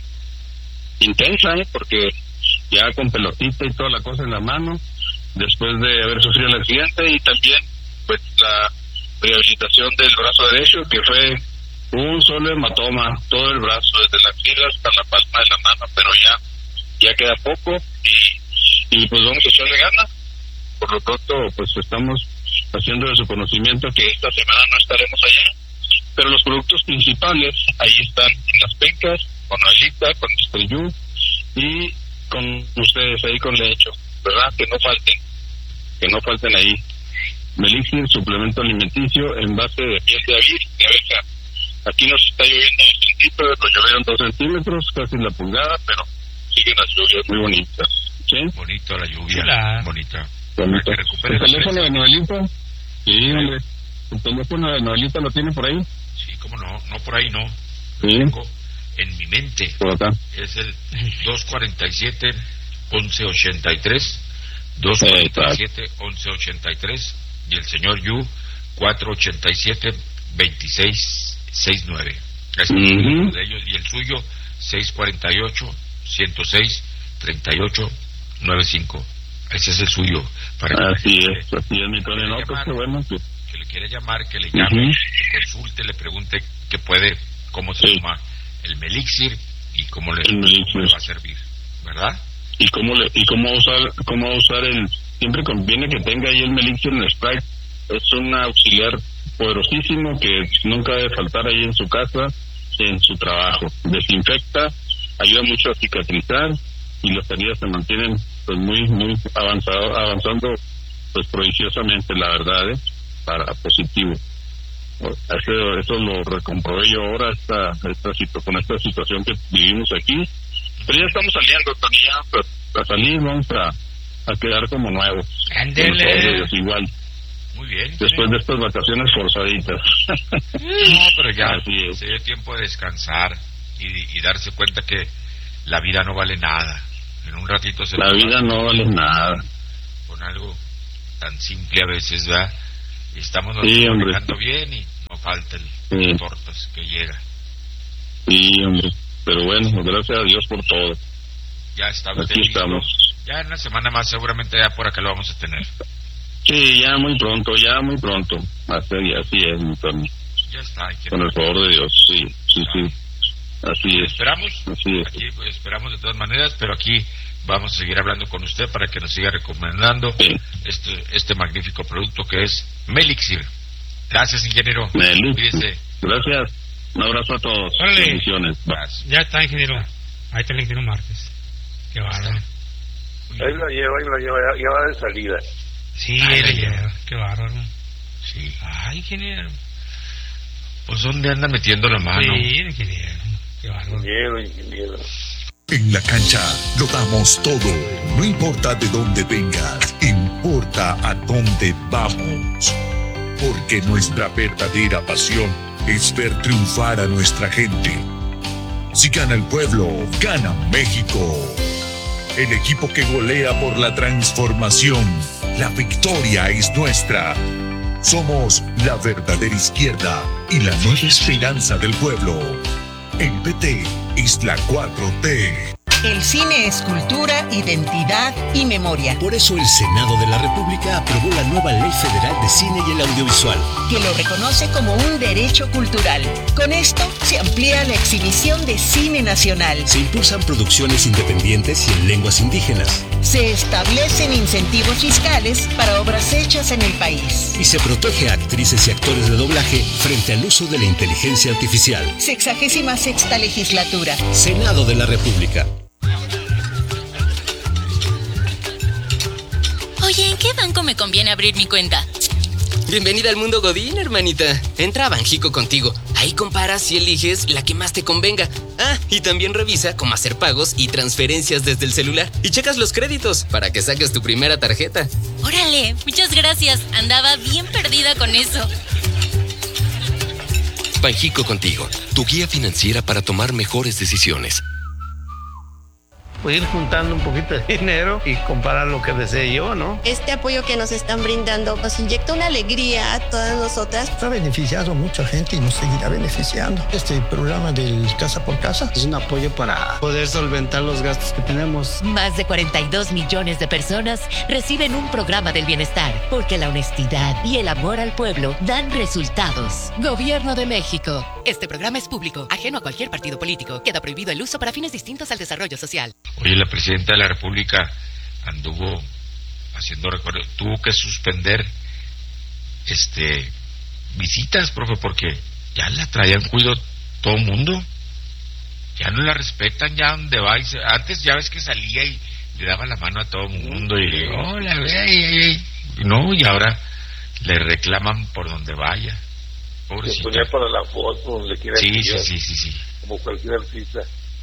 Speaker 8: intensa, porque ya con pelotita y toda la cosa en la mano, después de haber sufrido el accidente, y también pues la rehabilitación del brazo derecho, que fue un solo hematoma, todo el brazo, desde la axila hasta la palma de la mano, pero ya queda poco, y pues vamos a echarle ganas. Por lo pronto pues estamos haciendo de su conocimiento que esta semana no estaremos allá, pero los productos principales ahí están en las pencas, con Noelita, con Estrellú y con ustedes ahí con Lecho, ¿verdad? Que no falten ahí. Melixir, suplemento alimenticio en base de miel de abeja. Aquí nos está lloviendo bastantito, nos llovieron 2 centímetros, casi la pulgada, pero siguen las lluvias muy bonitas. ¿Sí?
Speaker 2: Bonito la lluvia, bonita.
Speaker 8: ¿El teléfono de Noelita? Sí, hombre. ¿El teléfono de Noelita lo tiene por ahí?
Speaker 2: Sí, cómo no, por ahí no.
Speaker 8: Sí.
Speaker 2: Lo tengo en mi mente.
Speaker 8: Por acá.
Speaker 2: Es el 247-1183, 247-1183, y el señor Yu, 487-2669. Es el de ellos, y el suyo, 648-106-3895. Ese es el suyo.
Speaker 8: Así es, mi Tony. No, pues qué bueno que
Speaker 2: le quiere llamar, que le llame, que consulte, le pregunte qué puede, cómo se llama el Melixir y cómo le va a servir, ¿verdad?
Speaker 8: Y cómo usar el, siempre conviene que tenga ahí el Melixir en el spray. Es un auxiliar poderosísimo que nunca debe faltar ahí en su casa, en su trabajo. Desinfecta, ayuda mucho a cicatrizar y las heridas se mantienen pues muy avanzando pues prodigiosamente, la verdad, para positivo. Eso lo recomprobé yo ahora con esta situación que vivimos aquí, pero ya estamos saliendo, Tony, ya para salir vamos a quedar como nuevos.
Speaker 3: Ándele.
Speaker 8: Igual.
Speaker 2: Muy bien.
Speaker 8: Después de estas vacaciones forzaditas.
Speaker 2: No, pero ya
Speaker 8: se
Speaker 2: dio tiempo de descansar y darse cuenta que la vida no vale nada. En un ratito
Speaker 8: la vida no vale nada.
Speaker 2: Con algo tan simple a veces, ¿verdad? Y estamos manejando bien y no falta el tortas que llega.
Speaker 8: Sí, hombre, pero bueno, gracias a Dios por todo.
Speaker 2: Ya está.
Speaker 8: Aquí estamos.
Speaker 2: Ya en una semana más seguramente ya por acá lo vamos a tener.
Speaker 8: Sí, ya muy pronto. Así es, mi Tony.
Speaker 2: Ya está.
Speaker 8: Con el favor de Dios, sí. Así es.
Speaker 2: Esperamos. Aquí esperamos de todas maneras, pero aquí vamos a seguir hablando con usted para que nos siga recomendando este magnífico producto que es Melixir. Gracias, ingeniero.
Speaker 8: Melixir. Gracias. Un abrazo a todos.
Speaker 3: Bendiciones. Ya está, ingeniero. Ahí está el ingeniero Márquez. Qué bárbaro.
Speaker 1: Ahí lo lleva, ya va de salida.
Speaker 3: Sí, lo lleva. Qué bárbaro.
Speaker 2: Sí.
Speaker 3: Ay, ingeniero.
Speaker 2: Pues ¿dónde anda metiendo la mano?
Speaker 3: Sí, ingeniero. Qué bárbaro.
Speaker 1: Ingeniero.
Speaker 9: En la cancha lo damos todo. No importa de dónde vengas, importa a dónde vamos. Porque nuestra verdadera pasión es ver triunfar a nuestra gente. Si gana el pueblo, gana México. El equipo que golea por la transformación. La victoria es nuestra. Somos la verdadera izquierda y la nueva esperanza del pueblo. El PT es la 4T.
Speaker 10: El cine es cultura, identidad y memoria.
Speaker 11: Por eso el Senado de la República aprobó la nueva Ley Federal de Cine y el Audiovisual,
Speaker 10: que lo reconoce como un derecho cultural. Con esto se amplía la exhibición de cine nacional.
Speaker 11: Se impulsan producciones independientes y en lenguas indígenas.
Speaker 10: Se establecen incentivos fiscales para obras hechas en el país.
Speaker 11: Y se protege a actrices y actores de doblaje frente al uso de la inteligencia artificial.
Speaker 10: 66ª legislatura.
Speaker 11: Senado de la República.
Speaker 12: Oye, ¿en qué banco me conviene abrir mi cuenta?
Speaker 13: Bienvenida al mundo Godín, hermanita. Entra a Banjico Contigo. Ahí comparas y eliges la que más te convenga. Ah, y también revisa cómo hacer pagos y transferencias desde el celular. Y checas los créditos para que saques tu primera tarjeta.
Speaker 12: Órale, muchas gracias. Andaba bien perdida con eso.
Speaker 14: Banjico Contigo, tu guía financiera para tomar mejores decisiones.
Speaker 15: Pues ir juntando un poquito de dinero y comprar lo que desee yo, ¿no?
Speaker 16: Este apoyo que nos están brindando nos inyecta una alegría a todas nosotras.
Speaker 17: Ha beneficiado mucha gente y nos seguirá beneficiando. Este programa del Casa por Casa
Speaker 15: es un apoyo para poder solventar los gastos que tenemos.
Speaker 18: Más de 42 millones de personas reciben un programa del bienestar, porque la honestidad y el amor al pueblo dan resultados. Gobierno de México. Este programa es público, ajeno a cualquier partido político. Queda prohibido el uso para fines distintos al desarrollo social.
Speaker 2: Oye, la presidenta de la República anduvo haciendo recuerdos, tuvo que suspender visitas, profe, porque ya la traían cuido todo el mundo, ya no la respetan, ya donde va, antes ya ves que salía y le daba la mano a todo el mundo y hola, no, y ahora le reclaman por donde vaya, pobrecita.
Speaker 1: Se ponía para la foto, donde quiera.
Speaker 2: Sí.
Speaker 1: Como cualquier artista.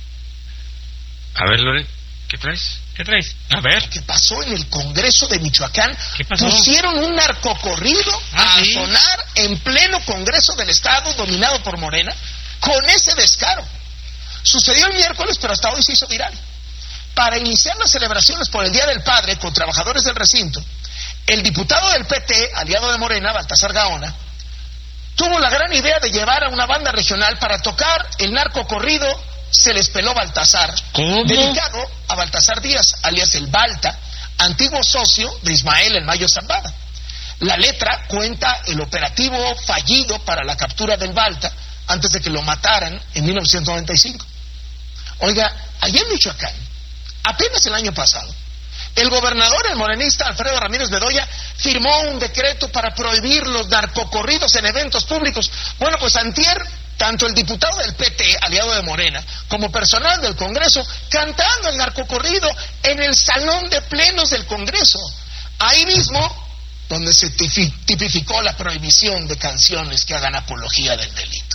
Speaker 2: A ver, Lore, ¿qué traes? A ver.
Speaker 19: ¿Qué pasó en el Congreso de Michoacán?
Speaker 3: ¿Qué pasó?
Speaker 19: Pusieron un narcocorrido a sonar en pleno Congreso del Estado dominado por Morena, con ese descaro. Sucedió el miércoles, pero hasta hoy se hizo viral. Para iniciar las celebraciones por el Día del Padre con trabajadores del recinto, el diputado del PT, aliado de Morena, Baltasar Gaona, tuvo la gran idea de llevar a una banda regional para tocar el narcocorrido Se les peló Baltasar, dedicado a Baltasar Díaz, alias el Balta, antiguo socio de Ismael El Mayo Zambada. La letra cuenta el operativo fallido para la captura del Balta antes de que lo mataran en 1995. Oiga, allá en Michoacán, apenas el año pasado, el gobernador, el morenista Alfredo Ramírez Bedoya, firmó un decreto para prohibir los narcocorridos en eventos públicos. Bueno, pues antier, tanto el diputado del PT, aliado de Morena, como personal del Congreso, cantando el narcocorrido en el salón de plenos del Congreso. Ahí mismo, donde se tipificó la prohibición de canciones que hagan apología del delito.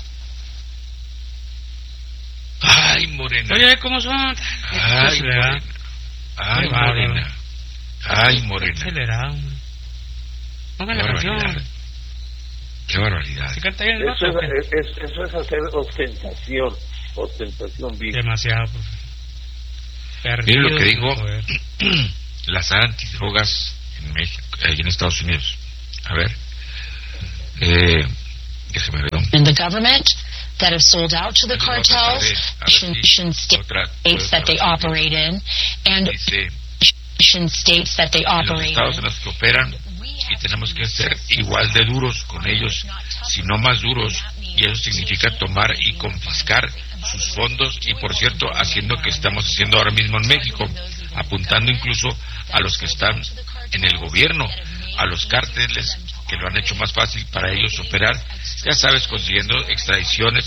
Speaker 2: Ay, Morena.
Speaker 3: Oye, ¿cómo son?
Speaker 2: Ay, Morena. Ay, Morena. Ay, Morena.
Speaker 3: Acelerado. Pongan la canción.
Speaker 2: Qué barbaridad.
Speaker 1: Eso es hacer ostentación viva.
Speaker 3: Demasiado,
Speaker 2: Mire lo que digo, las antidrogas en Estados Unidos. A ver, déjeme ver.
Speaker 20: In the government that have sold out to the cartels, nation states that they operate in, and nation states that they operate in.
Speaker 2: Los estados en los que operan, y tenemos que ser igual de duros con ellos, si no más duros, y eso significa tomar y confiscar sus fondos, y por cierto, haciendo que estamos haciendo ahora mismo en México, apuntando incluso a los que están en el gobierno, a los cárteles que lo han hecho más fácil para ellos operar, ya sabes, consiguiendo extradiciones,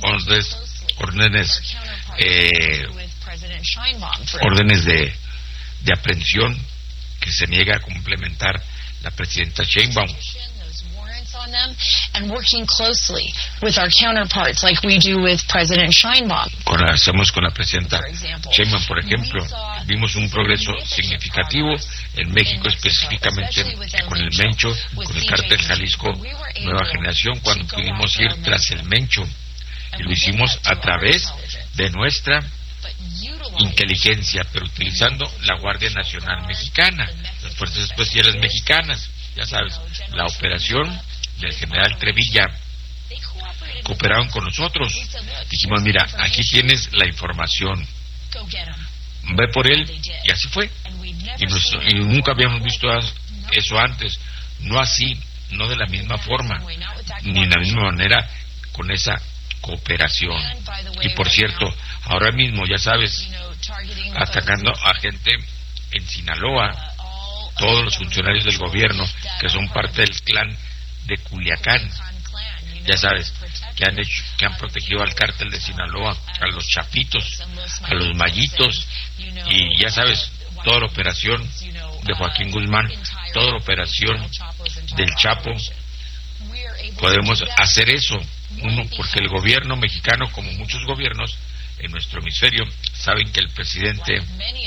Speaker 2: órdenes de aprehensión que se niega a complementar la presidenta Sheinbaum.
Speaker 20: On them and working closely with our counterparts like we do with President Sheinbaum.
Speaker 2: Hacemos con la presidenta Sheinbaum, por ejemplo, vimos un progreso significativo en México, específicamente con el Mencho, con el cártel Jalisco Nueva Generación, cuando pudimos ir tras el Mencho, y lo hicimos a través de nuestra inteligencia, pero utilizando la Guardia Nacional Mexicana, las Fuerzas Especiales Mexicanas, ya sabes, la operación del general Trevilla. Cooperaron con nosotros, dijimos, mira, aquí tienes la información, ve por él, y así fue, y nunca habíamos visto eso antes, no así, no de la misma forma, ni de la misma manera, con esa cooperación. Y por cierto, ahora mismo, ya sabes, atacando a gente en Sinaloa, todos los funcionarios del gobierno que son parte del clan de Culiacán, ya sabes, que han protegido al cártel de Sinaloa, a los Chapitos, a los Mayitos, y ya sabes, toda la operación de Joaquín Guzmán, toda la operación del Chapo. Podemos hacer eso, uno, porque el gobierno mexicano, como muchos gobiernos en nuestro hemisferio, saben que el presidente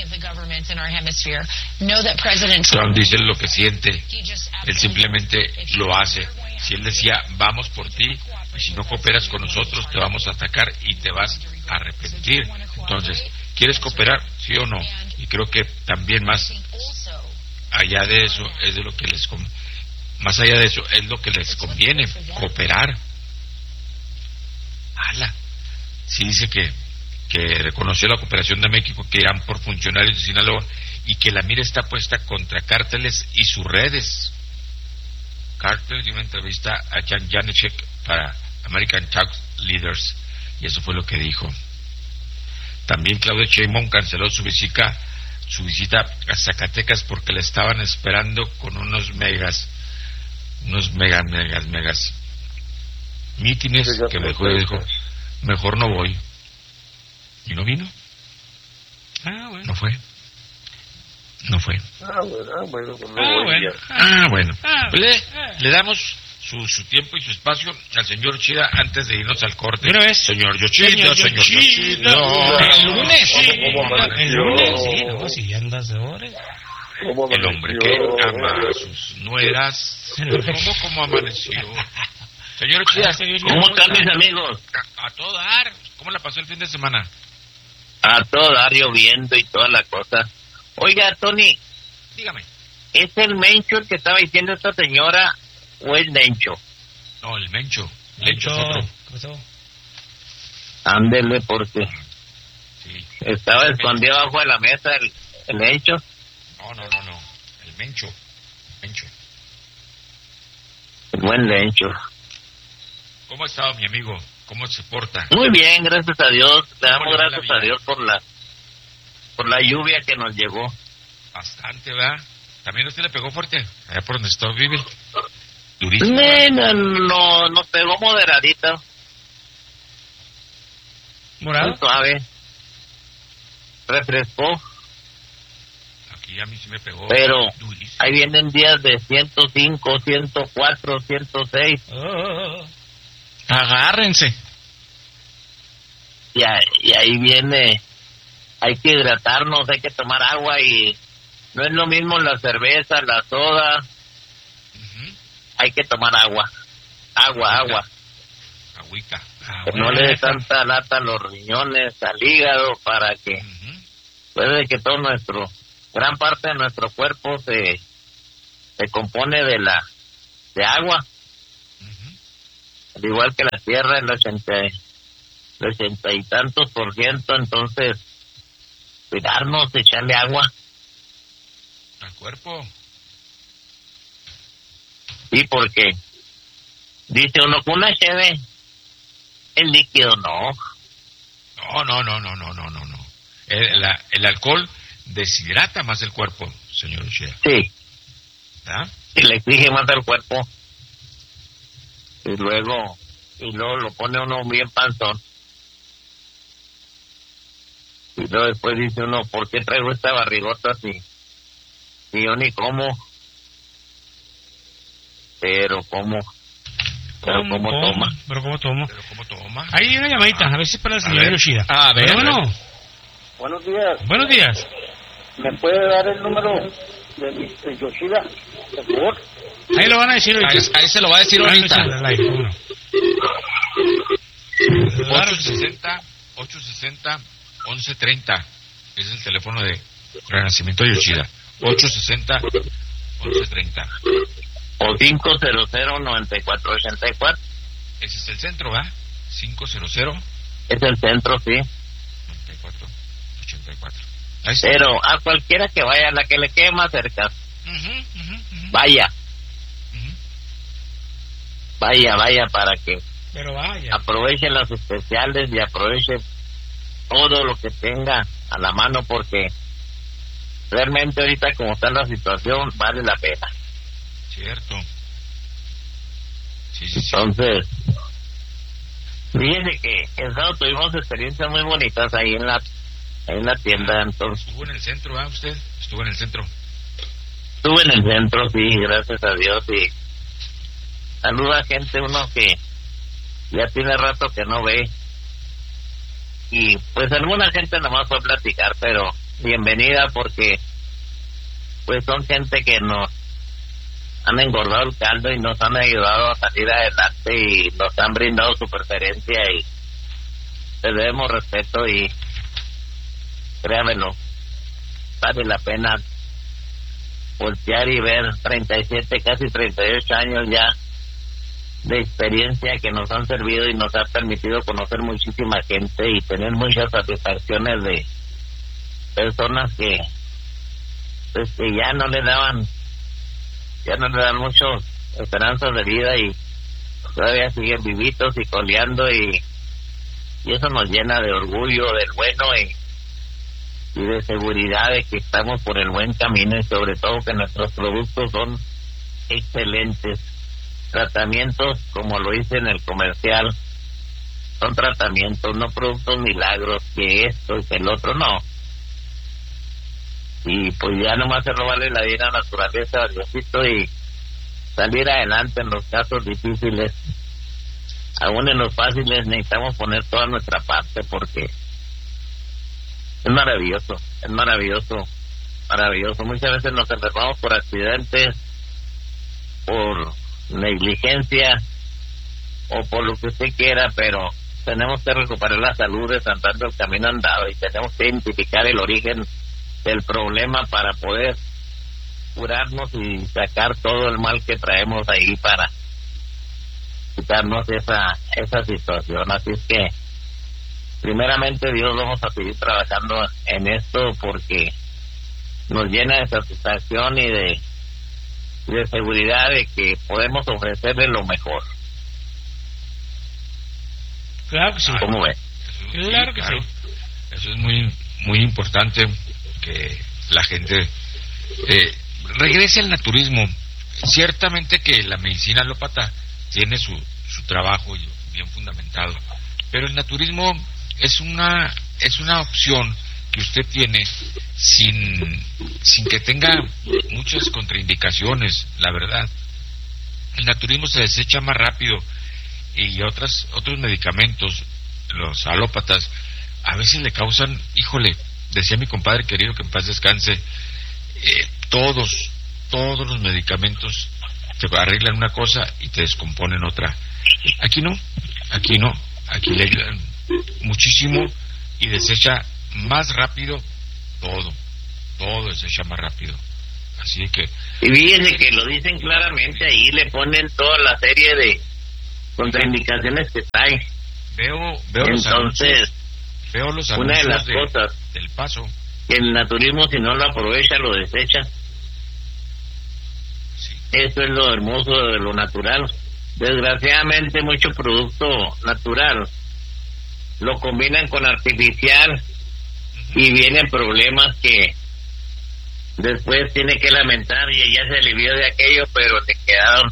Speaker 2: Trump dice lo que siente, él simplemente lo hace. Si él decía, vamos por ti, y si no cooperas con nosotros te vamos a atacar y te vas a arrepentir. Entonces, ¿quieres cooperar? ¿Sí o no? Y creo que también más allá de eso es de lo que más allá de eso es lo que les conviene, cooperar. Sí dice que reconoció la cooperación de México, que irán por funcionarios de Sinaloa, y que la mira está puesta contra cárteles y sus redes. Carter dio una entrevista a Jan Janeček para American Talk Leaders, y eso fue lo que dijo. También Claudia Sheinbaum canceló su visita a Zacatecas porque la estaban esperando con unos megas mítines, que dijo, mejor no voy. Y no vino.
Speaker 3: Bueno.
Speaker 2: No fue. Bueno. Le damos su tiempo y su espacio al señor Chida antes de irnos al corte. Señor Yochida.
Speaker 3: El lunes, sí, no, si ya andas de horas.
Speaker 2: El hombre que ama a sus nueras. ¿Cómo amaneció? Señor Chida,
Speaker 21: ¿cómo están mis amigos?
Speaker 2: A todo dar. ¿Cómo la pasó el fin de semana?
Speaker 21: A todo dar, lloviendo y toda la cosa. Oiga, Tony.
Speaker 2: Dígame.
Speaker 21: ¿Es el Mencho el que estaba diciendo esta señora o es Lencho?
Speaker 2: No, el Mencho. Lencho es otro.
Speaker 3: ¿Qué pasó?
Speaker 21: Ándele, porque
Speaker 2: sí.
Speaker 21: Estaba escondido abajo de la mesa el Lencho.
Speaker 2: No. El Mencho.
Speaker 21: El buen Lencho.
Speaker 2: ¿Cómo ha estado, mi amigo? ¿Cómo se porta?
Speaker 21: Muy bien, gracias a Dios. Le damos gracias a Dios por la lluvia que nos llegó.
Speaker 2: Bastante, ¿verdad? ¿También usted le pegó fuerte? Allá por donde usted vive. Durísimo.
Speaker 21: No, nos pegó moderadito.
Speaker 3: ¿Morado?
Speaker 21: Muy suave. Refrescó.
Speaker 2: Aquí a mí sí me pegó.
Speaker 21: Pero
Speaker 2: durísimo.
Speaker 21: Ahí vienen días de 105, 104, 106.
Speaker 7: Agárrense.
Speaker 21: Y ahí viene, hay que hidratarnos, hay que tomar agua, y no es lo mismo la cerveza, la soda. Hay que tomar agua.
Speaker 2: Agüita.
Speaker 21: Que no le dé tanta lata a los riñones, al hígado, para que puede que todo gran parte de nuestro cuerpo se se compone de agua. Al igual que la tierra, el 80 y tantos %, entonces cuidarnos, echarle agua
Speaker 2: al cuerpo.
Speaker 21: Sí, porque dice uno que una cheve el líquido no.
Speaker 2: No. El alcohol deshidrata más el cuerpo, señor Uchida.
Speaker 21: Sí.
Speaker 2: ¿Ah?
Speaker 21: Y le exige más al cuerpo. Y luego lo pone uno bien panzón. Y luego después dice uno, ¿por qué traigo esta barrigota así? Y yo ni como. Pero ¿cómo toma?
Speaker 3: Ahí hay una llamadita, a ver si es para el señor Yoshida. Bueno.
Speaker 4: Buenos días.
Speaker 3: Buenos días.
Speaker 4: ¿Me puede dar el número de Yoshida, por favor?
Speaker 3: Ahí lo van a decir ahorita.
Speaker 7: Ahí se lo va a decir ahorita.
Speaker 2: 860-1130. Es el teléfono de Renacimiento Yoshida. 860-1130.
Speaker 21: O 500-9484.
Speaker 2: Ese es el centro, ¿va? 500.
Speaker 21: Es el centro, sí.
Speaker 2: 9484.
Speaker 21: Pero a cualquiera que vaya, la que le quede más cerca. Vaya. Vaya para que aprovechen los especiales y aprovechen todo lo que tenga a la mano, porque realmente ahorita como está la situación vale la pena.
Speaker 2: Cierto. Sí.
Speaker 21: Entonces, fíjense que el sábado tuvimos experiencias muy bonitas ahí en la tienda. Entonces,
Speaker 2: ¿estuvo en el centro, usted? ¿Estuvo en el centro?
Speaker 21: Estuve en el centro, sí, gracias a Dios. Y saluda a gente uno que ya tiene rato que no ve. Y pues alguna gente nomás fue a platicar, pero bienvenida, porque pues son gente que nos han engordado el caldo y nos han ayudado a salir adelante y nos han brindado su preferencia, y les debemos respeto. Y créanmelo, vale la pena voltear y ver 37, casi 38 años ya de experiencia que nos han servido y nos ha permitido conocer muchísima gente y tener muchas satisfacciones de personas que pues que ya no le dan muchas esperanzas de vida y todavía siguen vivitos y coleando, y eso nos llena de orgullo del bueno y de seguridad de que estamos por el buen camino, y sobre todo que nuestros productos son excelentes. Tratamientos, como lo hice en el comercial, son tratamientos, no productos milagros, que esto y que el otro, no. Y pues ya nomás se robarle la vida a la naturaleza, a Diosito, y salir adelante en los casos difíciles. Aún en los fáciles necesitamos poner toda nuestra parte, porque es maravilloso. Muchas veces nos enfermamos por accidentes, por negligencia o por lo que usted quiera, pero tenemos que recuperar la salud desandando el camino andado, y tenemos que identificar el origen del problema para poder curarnos y sacar todo el mal que traemos ahí para quitarnos esa situación. Así es que primeramente Dios, vamos a seguir trabajando en esto porque nos llena de satisfacción y de seguridad de que podemos ofrecerle lo mejor.
Speaker 3: Claro que sí.
Speaker 21: ¿Cómo ve?
Speaker 3: Claro que sí.
Speaker 2: Eso es muy importante, que la gente regrese al naturismo. Ciertamente que la medicina alópata tiene su trabajo bien fundamentado, pero el naturismo es una opción que usted tiene sin que tenga muchas contraindicaciones. La verdad, el naturismo se desecha más rápido, y otros medicamentos, los alópatas, a veces le causan, decía mi compadre querido, que en paz descanse, todos los medicamentos te arreglan una cosa y te descomponen otra. Aquí no, aquí le ayudan muchísimo y desecha más rápido todo desecha más rápido. Así que...
Speaker 21: Y fíjense que lo dicen claramente, ahí le ponen toda la serie de contraindicaciones que trae.
Speaker 2: Veo
Speaker 21: entonces,
Speaker 2: los anuncios
Speaker 21: una de las cosas
Speaker 2: del Paso,
Speaker 21: que el naturismo, si no lo aprovecha, lo desecha.
Speaker 2: Sí.
Speaker 21: Eso es lo hermoso de lo natural. Desgraciadamente mucho producto natural lo combinan con artificial y vienen problemas que después tiene que lamentar, y ya se alivió de aquello, pero le quedaron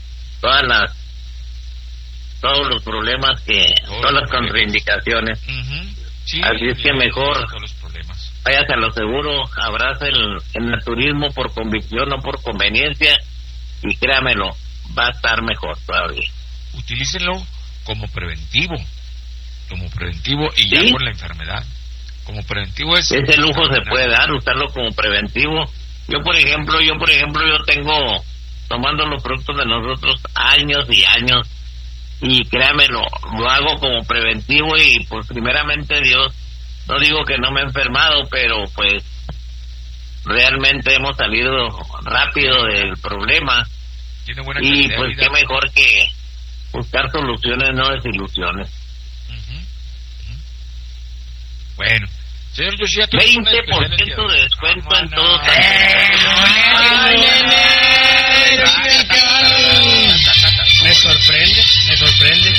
Speaker 21: todos los problemas todas las contraindicaciones.
Speaker 2: Sí,
Speaker 21: así es que mejor váyase a lo seguro, abrace el naturismo por convicción, no por conveniencia, y créamelo, va a estar mejor todavía.
Speaker 2: Utilícenlo como preventivo y ¿sí? Ya por la enfermedad. Como preventivo
Speaker 21: ese lujo se puede dar, usarlo como preventivo. Yo por ejemplo tengo tomando los productos de nosotros años y años, y créamelo, lo hago como preventivo, y pues primeramente Dios, no digo que no me he enfermado, pero pues realmente hemos salido rápido del problema.
Speaker 2: Tiene buena
Speaker 21: y pues qué mejor que buscar soluciones, no desilusiones.
Speaker 2: Bueno, señor Yoshida,
Speaker 21: 20% de descuento en todos.
Speaker 3: Me sorprende.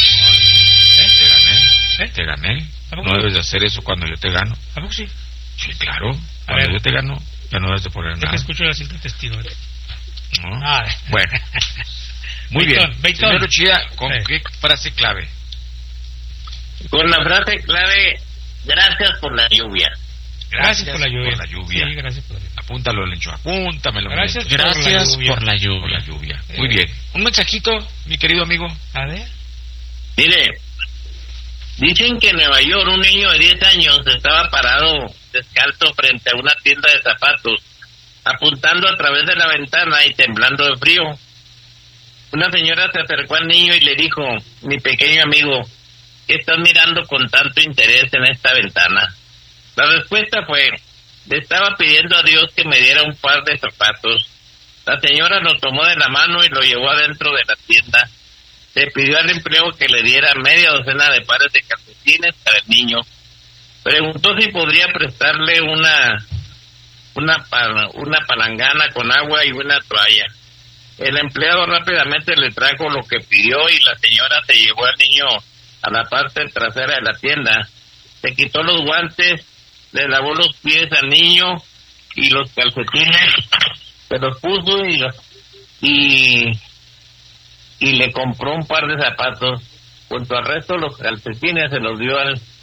Speaker 2: Te gané. No debes de hacer eso cuando yo te gano.
Speaker 3: ¿A poco sí?
Speaker 2: Sí, claro. Cuando yo te gano, ya no debes de poner nada.
Speaker 3: Que escucho la cinta testigo.
Speaker 2: ¿No? Bueno. Muy bien. Señor Yoshida, ¿con qué frase clave?
Speaker 21: Con la frase clave: gracias por la lluvia.
Speaker 3: Gracias por la lluvia.
Speaker 2: Sí, gracias por la lluvia. Apúntalo, Lencho. Apúntamelo.
Speaker 3: Gracias
Speaker 2: por la lluvia. Muy bien. Un mensajito, mi querido amigo.
Speaker 3: A ver.
Speaker 21: Mire, dicen que en Nueva York un niño de 10 años estaba parado descalzo frente a una tienda de zapatos, apuntando a través de la ventana y temblando de frío. Una señora se acercó al niño y le dijo: mi pequeño amigo, ¿qué estás mirando con tanto interés en esta ventana? La respuesta fue: le estaba pidiendo a Dios que me diera un par de zapatos. La señora lo tomó de la mano y lo llevó adentro de la tienda. Le pidió al empleado que le diera media docena de pares de calcetines para el niño. Preguntó si podría prestarle una palangana con agua y una toalla. El empleado rápidamente le trajo lo que pidió, y la señora se llevó al niño a la parte trasera de la tienda. Se quitó los guantes, le lavó los pies al niño y los calcetines, se los puso y le compró un par de zapatos. Junto al resto de los calcetines se los dio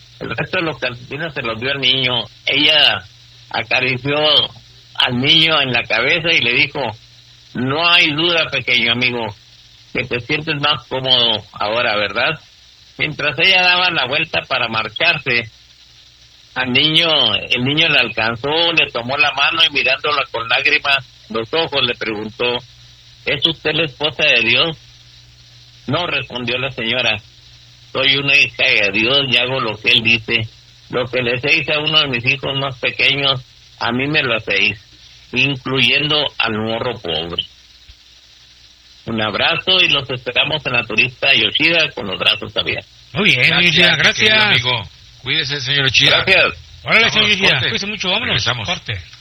Speaker 21: al niño. Ella acarició al niño en la cabeza y le dijo: no hay duda, pequeño amigo, que te sientes más cómodo ahora, ¿verdad? Mientras ella daba la vuelta para marcharse, el niño le alcanzó, le tomó la mano y mirándola con lágrimas en los ojos le preguntó: ¿es usted la esposa de Dios? No, respondió la señora, soy una hija de Dios y hago lo que Él dice. Lo que le hacéis a uno de mis hijos más pequeños, a mí me lo hacéis, incluyendo al morro pobre. Un abrazo y los esperamos en la turista Yoshida con los brazos abiertos.
Speaker 3: Muy bien, Yoshida, gracias.
Speaker 2: Amigo. Cuídese, señor Yoshida.
Speaker 21: Gracias.
Speaker 3: Órale, señor Yoshida, cuídese mucho, vámonos.
Speaker 2: Regresamos.
Speaker 3: Corte.